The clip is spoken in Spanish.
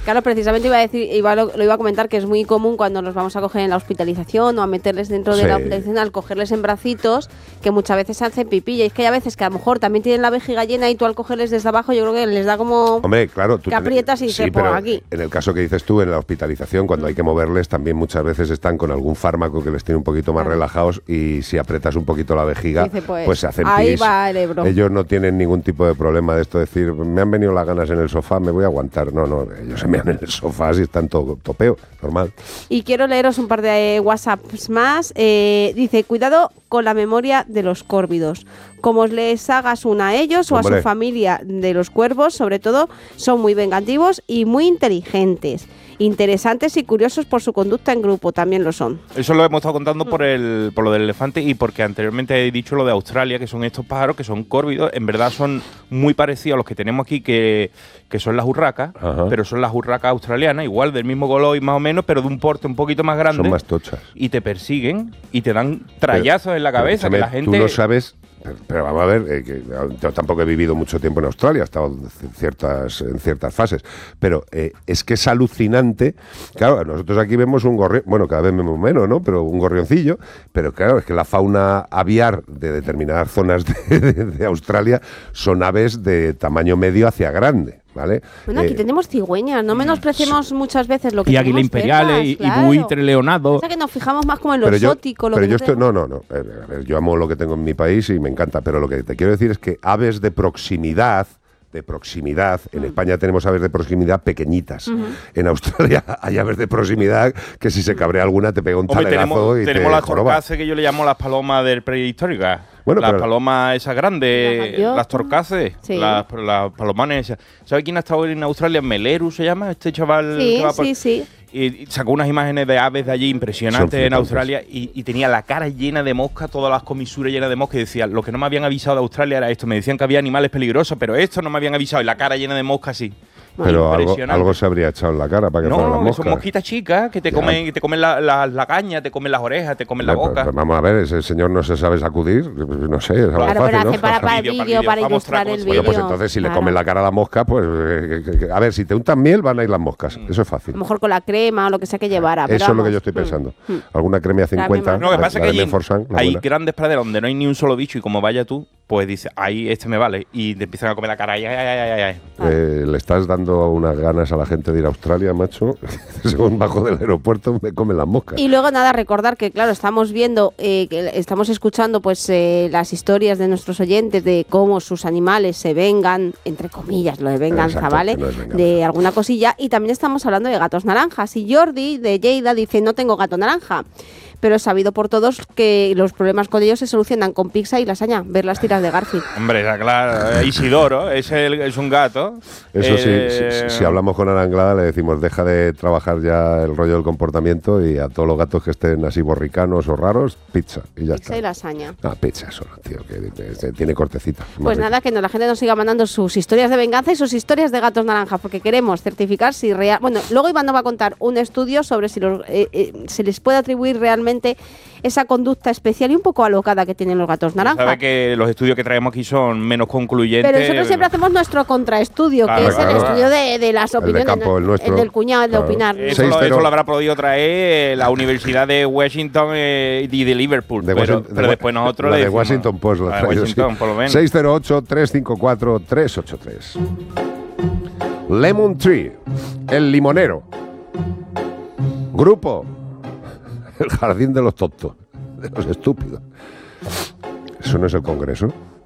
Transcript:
Claro, precisamente lo iba a comentar, que es muy común cuando los vamos a coger en la hospitalización o a meterles dentro de la hospitalización, al cogerles en bracitos, que muchas veces se hacen pipí. Y es que hay veces que a lo mejor también tienen la vejiga llena y tú al cogerles desde abajo, yo creo que les da como... Hombre, claro, tú que aprietas y dices, pues aquí. En el caso que dices tú, en la hospitalización, cuando hay que moverles, también muchas veces están con algún fármaco que les tiene un poquito más relajados, y si apretas un poquito la vejiga, dice, pues se hacen ahí pis. va el Ebro. Ellos no tienen ningún tipo de problema de esto, decir, me han venido las ganas en el sofá, me voy a aguantar. No, ellos se mean en el sofá si están todo topeo, normal. Y quiero leeros un par de WhatsApps más. Dice, cuidado con la memoria de los córvidos. Como les hagas una a ellos o a su familia de los cuervos, sobre todo, son muy vengativos y muy inteligentes. Interesantes y curiosos por su conducta en grupo, también lo son. Eso lo hemos estado contando por lo del elefante, y porque anteriormente he dicho lo de Australia, que son estos pájaros que son córvidos. En verdad son muy parecidos a los que tenemos aquí, que son las urracas, pero son las urracas australianas, igual del mismo color y más o menos, pero de un porte un poquito más grande. Son más tochas. Y te persiguen y te dan trallazos en la cabeza, que la gente... Tú no sabes... Pero vamos a ver, que yo tampoco he vivido mucho tiempo en Australia, he estado en ciertas fases, pero es que es alucinante. Claro, nosotros aquí vemos un gorrión, bueno, cada vez vemos menos, ¿no? Pero un gorrioncillo, pero claro, es que la fauna aviar de determinadas zonas de Australia son aves de tamaño medio hacia grande. ¿Vale? Bueno, aquí tenemos cigüeñas, no menospreciemos muchas veces lo que tenemos. Y águila imperiales, claro. y buitre leonado. O sea, que nos fijamos más como en lo exótico. No. A ver, yo amo lo que tengo en mi país y me encanta, pero lo que te quiero decir es que aves de proximidad, en España tenemos aves de proximidad pequeñitas. En Australia hay aves de proximidad que si se cabrea alguna te pega un talegazo y tenemos te las joroba. torcaces, que yo le llamo las palomas del prehistórica. Bueno, las palomas esas grandes, las torcaces, sí. las palomanes esas. ¿Sabes quién ha estado en Australia? Meleru se llama, este chaval. Sí. Y sacó unas imágenes de aves de allí impresionantes en Australia, y tenía la cara llena de mosca, todas las comisuras llenas de mosca, y decía, lo que no me habían avisado de Australia era esto. Me decían que había animales peligrosos, pero esto no me habían avisado, y la cara llena de mosca, sí. Pero algo se habría echado en la cara para que fueran las moscas. No, son mosquitas chicas que te comen la caña, te comen las orejas, te comen la boca. Pues vamos a ver, ese señor no se sabe sacudir, no sé, es algo claro, fácil, pero ¿no? hace para el vídeo, para ilustrar el vídeo. Bueno, pues entonces si le comen la cara a la mosca, pues a ver, si te untan miel van a ir las moscas, eso es fácil. A lo mejor con la crema o lo que sea que llevara. Eso es lo que yo estoy pensando. Alguna crema 50. No, lo que pasa es que hay grandes praderas donde no hay ni un solo bicho, y como vaya tú, pues dices, ahí este me vale, y te empiezan a comer la cara. Le estás dando unas ganas a la gente de ir a Australia, macho. Según bajo del aeropuerto me comen las moscas. Y luego nada, recordar que claro, estamos viendo, que estamos escuchando pues las historias de nuestros oyentes de cómo sus animales se vengan, entre comillas, lo de venganza, exacto, ¿vale? No es venganza. De alguna cosilla, y también estamos hablando de gatos naranjas. Y Jordi de Lleida dice, no tengo gato naranja, pero es sabido por todos que los problemas con ellos se solucionan con pizza y lasaña. Ver las tiras de Garfield. Hombre, claro, Isidoro es un gato. Eso si hablamos con Ana Anglada le decimos, deja de trabajar ya el rollo del comportamiento, y a todos los gatos que estén así borricanos o raros, pizza y ya pizza está. Y lasaña. Pizza solo, tío, que tiene cortecita. Pues nada, que la gente nos siga mandando sus historias de venganza y sus historias de gatos naranjas, porque queremos certificar si real... Bueno, luego Iván nos va a contar un estudio sobre si se les puede atribuir realmente esa conducta especial y un poco alocada que tienen los gatos naranjas. Sabe que los estudios que traemos aquí son menos concluyentes. Pero nosotros siempre hacemos nuestro contraestudio, que es el estudio de las opiniones. El de campo, el del cuñado, el de opinar. Eso lo habrá podido traer la Universidad de Washington y de Liverpool. Pero después nosotros le decimos... de Washington Post lo trae. Washington, por lo menos. 608-354-383. Lemon Tree, el limonero. Grupo, el jardín de los tontos, de los estúpidos. ¿Eso no es el Congreso?